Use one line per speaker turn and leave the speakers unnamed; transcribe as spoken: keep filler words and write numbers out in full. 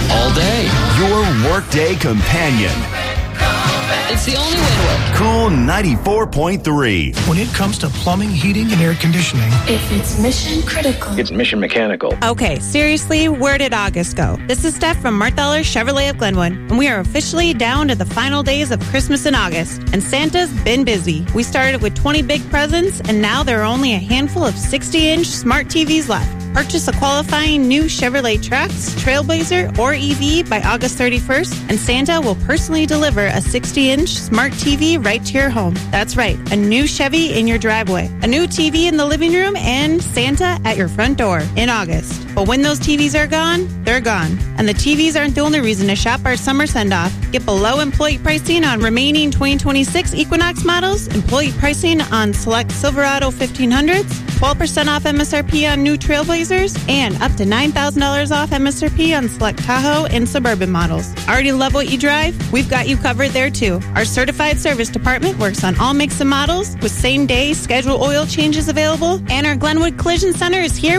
all day. Your workday companion.
It's the only way to work.
Cool ninety-four point three.
When it comes to plumbing, heating, and air conditioning,
if it's mission critical,
it's mission mechanical.
Okay, seriously, where did August go? This is Steph from Marthaler Chevrolet of Glenwood, and we are officially down to the final days of Christmas in August, and Santa's been busy. We started with twenty big presents, and now there are only a handful of sixty-inch smart T Vs left. Purchase a qualifying new Chevrolet Trax, Trailblazer, or E V by August thirty-first, and Santa will personally deliver a sixty-inch smart T V right to your home. That's right, a new Chevy in your driveway, a new T V in the living room, and Santa at your front door in August. But when those T Vs are gone, they're gone. And the T Vs aren't the only reason to shop our summer send-off. Get below employee pricing on remaining twenty twenty-six Equinox models, employee pricing on select Silverado fifteen hundreds, twelve percent off M S R P on new Trailblazers, and up to nine thousand dollars off M S R P on select Tahoe and Suburban models. Already love what you drive? We've got you covered there too. Our certified service department works on all makes and models with same-day scheduled oil changes available, and our Glenwood Collision Center is here